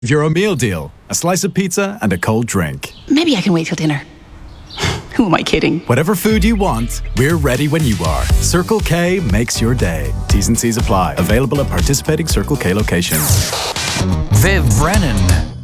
Euro meal deal. A slice of pizza and a cold drink. Maybe I can wait till dinner. Who am I kidding? Whatever food you want, we're ready when you are. Circle K makes your day. T's and C's apply. Available at participating Circle K locations. Viv Brennan.